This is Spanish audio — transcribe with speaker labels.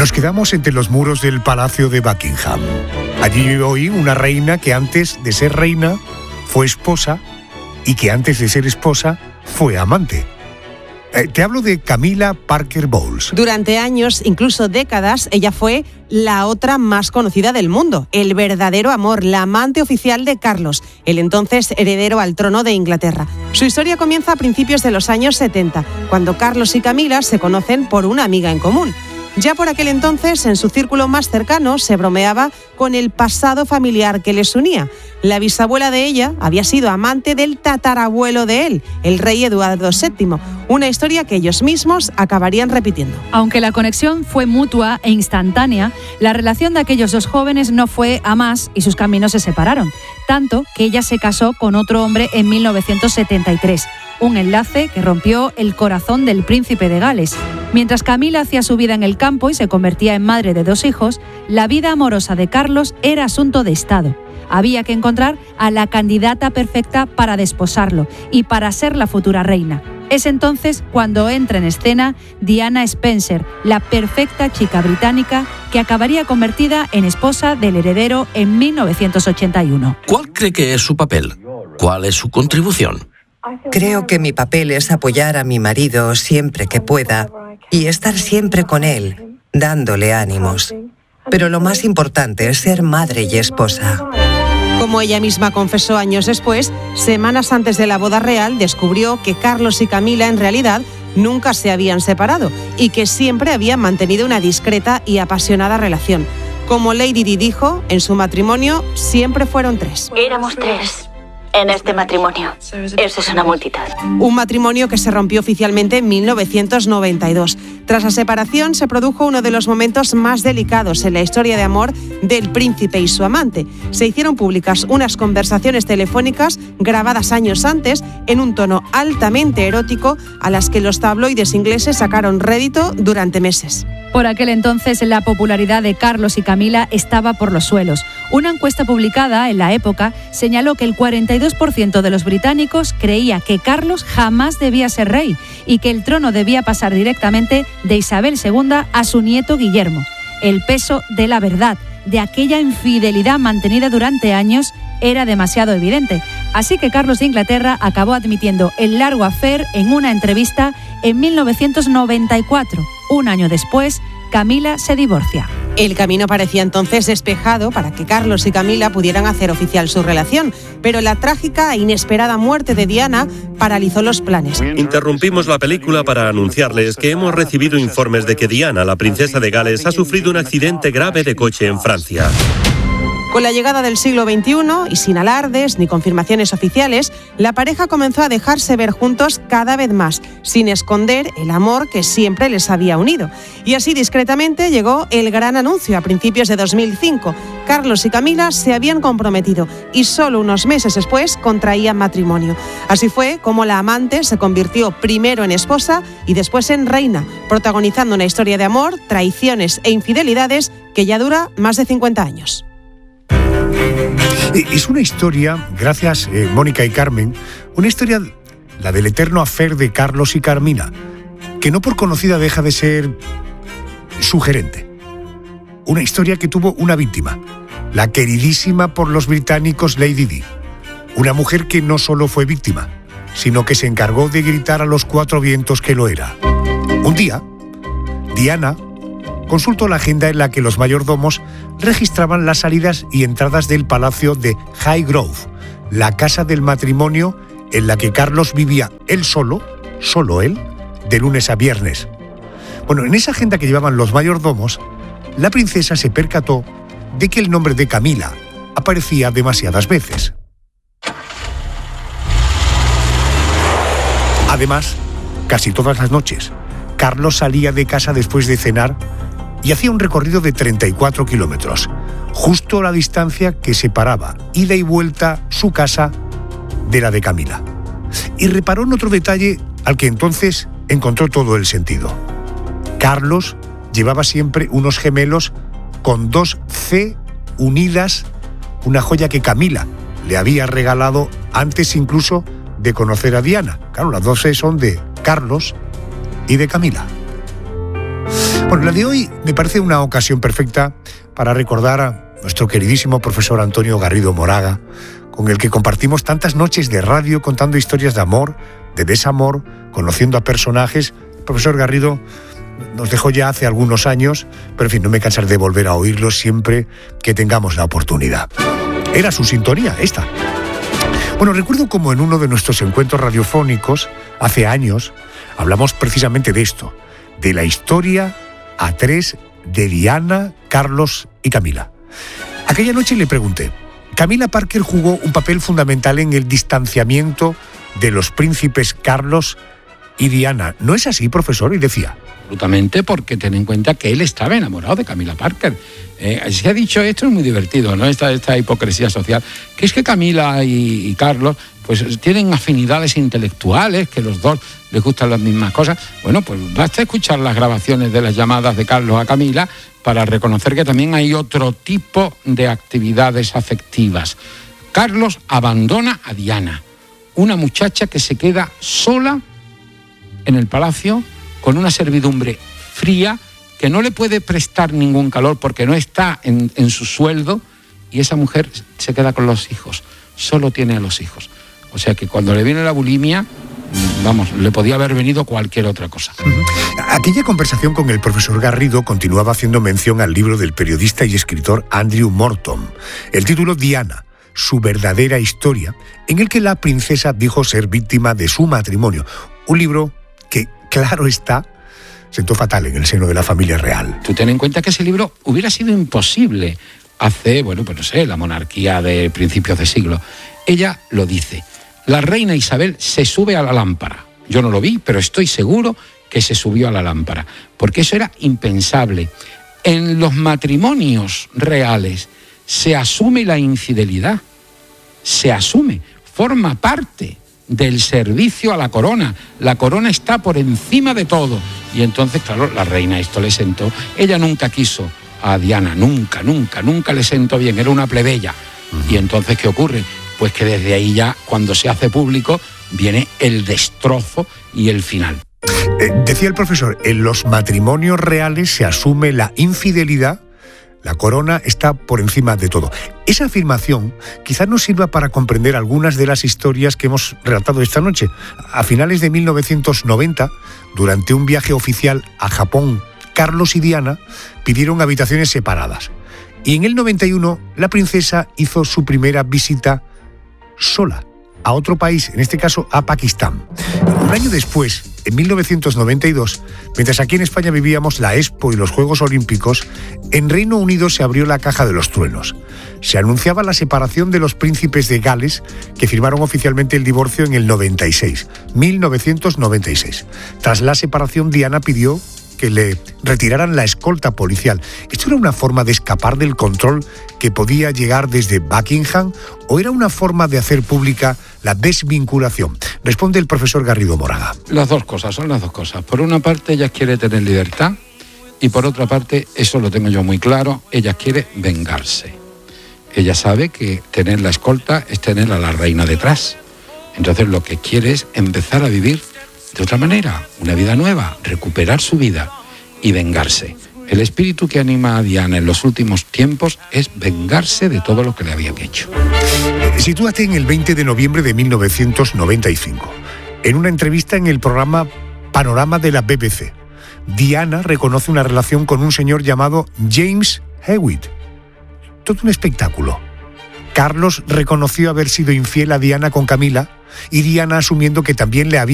Speaker 1: Nos quedamos entre los muros del Palacio de Buckingham. Allí vive hoy una reina que antes de ser reina fue esposa y que antes de ser esposa fue amante. Te hablo de Camilla Parker Bowles.
Speaker 2: Durante años, incluso décadas, ella fue la otra más conocida del mundo, el verdadero amor, la amante oficial de Carlos, el entonces heredero al trono de Inglaterra. Su historia comienza a principios de los años 70, cuando Carlos y Camilla se conocen por una amiga en común. Ya por aquel entonces, en su círculo más cercano, se bromeaba con el pasado familiar que les unía. La bisabuela de ella había sido amante del tatarabuelo de él, el rey Eduardo VII, una historia que ellos mismos acabarían repitiendo.
Speaker 3: Aunque la conexión fue mutua e instantánea, la relación de aquellos dos jóvenes no fue a más y sus caminos se separaron, tanto que ella se casó con otro hombre en 1973. Un enlace que rompió el corazón del príncipe de Gales. Mientras Camilla hacía su vida en el campo y se convertía en madre de 2 hijos, la vida amorosa de Carlos era asunto de Estado. Había que encontrar a la candidata perfecta para desposarlo y para ser la futura reina. Es entonces cuando entra en escena Diana Spencer, la perfecta chica británica que acabaría convertida en esposa del heredero en 1981.
Speaker 4: ¿Cuál cree que es su papel? ¿Cuál es su contribución?
Speaker 5: Creo que mi papel es apoyar a mi marido siempre que pueda y estar siempre con él, dándole ánimos. Pero lo más importante es ser madre y esposa.
Speaker 2: Como ella misma confesó años después, semanas antes de la boda real descubrió que Carlos y Camilla en realidad nunca se habían separado y que siempre habían mantenido una discreta y apasionada relación. Como Lady Di dijo, en su matrimonio siempre fueron 3.
Speaker 6: Éramos 3. En este matrimonio. Eso es una multitud.
Speaker 2: Un matrimonio que se rompió oficialmente en 1992. Tras la separación se produjo uno de los momentos más delicados en la historia de amor del príncipe y su amante. Se hicieron públicas unas conversaciones telefónicas grabadas años antes en un tono altamente erótico a las que los tabloides ingleses sacaron rédito durante meses.
Speaker 3: Por aquel entonces, la popularidad de Carlos y Camilla estaba por los suelos. Una encuesta publicada en la época señaló que el 42% de los británicos creía que Carlos jamás debía ser rey y que el trono debía pasar directamente de Isabel II a su nieto Guillermo. El peso de la verdad, de aquella infidelidad mantenida durante años, era demasiado evidente. Así que Carlos de Inglaterra acabó admitiendo el largo affair en una entrevista en 1994. Un año después, Camilla se divorcia.
Speaker 2: El camino parecía entonces despejado para que Carlos y Camilla pudieran hacer oficial su relación, pero la trágica e inesperada muerte de Diana paralizó los planes.
Speaker 7: Interrumpimos la película para anunciarles que hemos recibido informes de que Diana, la princesa de Gales, ha sufrido un accidente grave de coche en Francia.
Speaker 2: Con la llegada del siglo XXI y sin alardes ni confirmaciones oficiales, la pareja comenzó a dejarse ver juntos cada vez más, sin esconder el amor que siempre les había unido. Y así discretamente llegó el gran anuncio a principios de 2005. Carlos y Camilla se habían comprometido y solo unos meses después contraían matrimonio. Así fue como la amante se convirtió primero en esposa y después en reina, protagonizando una historia de amor, traiciones e infidelidades que ya dura más de 50 años.
Speaker 1: Es una historia, gracias Mónica y Carmen, una historia, la del eterno affair de Carlos y Carmina, que no por conocida deja de ser sugerente. Una historia que tuvo una víctima, la queridísima por los británicos Lady Di, una mujer que no solo fue víctima, sino que se encargó de gritar a los 4 vientos que lo era. Un día, Diana consultó la agenda en la que los mayordomos registraban las salidas y entradas del palacio de Highgrove, la casa del matrimonio en la que Carlos vivía él solo él, de lunes a viernes. Bueno, en esa agenda que llevaban los mayordomos, la princesa se percató de que el nombre de Camilla aparecía demasiadas veces. Además, casi todas las noches, Carlos salía de casa después de cenar y hacía un recorrido de 34 kilómetros, justo la distancia que separaba ida y vuelta su casa de la de Camilla. Y reparó en otro detalle al que entonces encontró todo el sentido. Carlos llevaba siempre unos gemelos con 2 C unidas, una joya que Camilla le había regalado antes incluso de conocer a Diana. Claro, las 2 C son de Carlos y de Camilla. Bueno, la de hoy me parece una ocasión perfecta para recordar a nuestro queridísimo profesor Antonio Garrido Moraga, con el que compartimos tantas noches de radio contando historias de amor, de desamor, conociendo a personajes. El profesor Garrido nos dejó ya hace algunos años, pero en fin, no me cansaré de volver a oírlo siempre que tengamos la oportunidad. Era su sintonía, esta. Bueno, recuerdo como en uno de nuestros encuentros radiofónicos, hace años, hablamos precisamente de esto, de la historia a tres de Diana, Carlos y Camila. Aquella noche le pregunté, Camila Parker jugó un papel fundamental en el distanciamiento de los príncipes Carlos y Diana. ¿No es así, profesor? Y decía...
Speaker 8: Absolutamente, porque ten en cuenta que él estaba enamorado de Camila Parker. Se ha dicho, esto es muy divertido, ¿no? Esta hipocresía social, que es que Camila y Carlos pues tienen afinidades intelectuales, que los dos les gustan las mismas cosas. Bueno, pues basta escuchar las grabaciones de las llamadas de Carlos a Camila para reconocer que también hay otro tipo de actividades afectivas. Carlos abandona a Diana, una muchacha que se queda sola en el palacio con una servidumbre fría que no le puede prestar ningún calor porque no está en su sueldo, y esa mujer se queda con los hijos, solo tiene a los hijos. O sea que cuando le viene la bulimia, vamos, le podía haber venido cualquier otra cosa.
Speaker 1: Aquella conversación con el profesor Garrido continuaba haciendo mención al libro del periodista y escritor Andrew Morton, el título Diana, su verdadera historia, en el que la princesa dijo ser víctima de su matrimonio. Un libro que, claro está, sentó fatal en el seno de la familia real.
Speaker 8: Tú ten en cuenta que ese libro hubiera sido imposible hace, pues no sé, la monarquía de principios de siglo. Ella lo dice, la reina Isabel se sube a la lámpara. Yo no lo vi, pero estoy seguro que se subió a la lámpara, porque eso era impensable. En los matrimonios reales se asume la infidelidad, se asume, forma parte del servicio a la corona. La corona está por encima de todo. Y entonces, claro, la reina esto le sentó. Ella nunca quiso a Diana, nunca le sentó bien, era una plebeya. Y entonces, ¿qué ocurre? Pues que desde ahí ya, cuando se hace público, viene el destrozo y el final.
Speaker 1: Decía el profesor, en los matrimonios reales se asume la infidelidad. La corona está por encima de todo. Esa afirmación quizás nos sirva para comprender algunas de las historias que hemos relatado esta noche. A finales de 1990, durante un viaje oficial a Japón, Carlos y Diana pidieron habitaciones separadas. Y en el 91, la princesa hizo su primera visita sola a otro país, en este caso a Pakistán. Un año después, en 1992, mientras aquí en España vivíamos la Expo y los Juegos Olímpicos, en Reino Unido se abrió la caja de los truenos. Se anunciaba la separación de los príncipes de Gales, que firmaron oficialmente el divorcio en el 1996. Tras la separación, Diana pidió que le retiraran la escolta policial. ¿Esto era una forma de escapar del control que podía llegar desde Buckingham o era una forma de hacer pública la desvinculación? Responde el profesor Garrido Moraga.
Speaker 8: Las dos cosas, son las dos cosas. Por una parte, ella quiere tener libertad y por otra parte, eso lo tengo yo muy claro, ella quiere vengarse. Ella sabe que tener la escolta es tener a la reina detrás. Entonces lo que quiere es empezar a vivir de otra manera, una vida nueva, recuperar su vida y vengarse. El espíritu que anima a Diana en los últimos tiempos es vengarse de todo lo que le habían hecho.
Speaker 1: Sitúate en el 20 de noviembre de 1995. En una entrevista en el programa Panorama de la BBC, Diana reconoce una relación con un señor llamado James Hewitt. Todo un espectáculo. Carlos reconoció haber sido infiel a Diana con Camila y Diana asumiendo que también le había